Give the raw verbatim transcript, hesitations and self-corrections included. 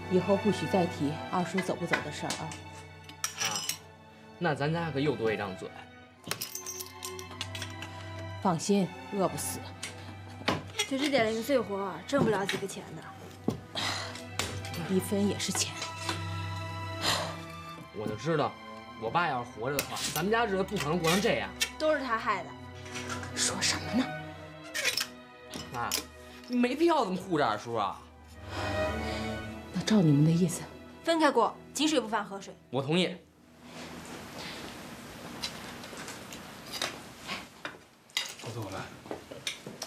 以后不许再提二叔走不走的事儿啊。 啊，那咱家可又多一张嘴。 放心，饿不死。 就这点零碎活，挣不了几个钱的。 一分也是钱。 我就知道，我爸要是活着的话，咱们家日子不可能过成这样。 都是他害的。 说什么呢？ 妈，你没必要这么护着二叔啊。 那照你们的意思， 分开过，井水不犯河水。 我同意。 小子，我来。